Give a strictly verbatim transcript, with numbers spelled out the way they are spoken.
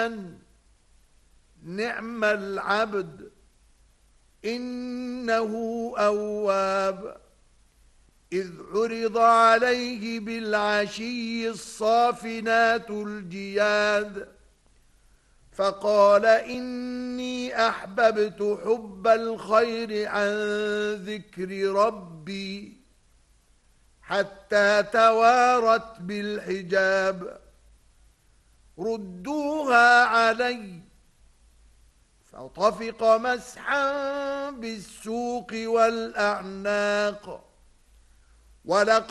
سليمان نعم العبد إنه أواب إذ عرض عليه بالعشي الصافنات الجياد فقال إني أحببت حب الخير عن ذكر ربي حتى توارت بالحجاب ردوها علي فطفق مسحا بالسوق والأعناق ولقد